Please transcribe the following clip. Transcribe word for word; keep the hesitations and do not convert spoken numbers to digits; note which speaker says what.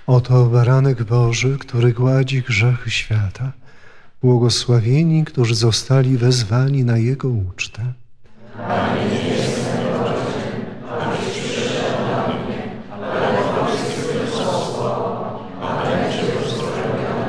Speaker 1: Oto baranek Boży, który gładzi grzechy świata. Błogosławieni, którzy zostali wezwani na Jego ucztę.
Speaker 2: Panie, nie jestem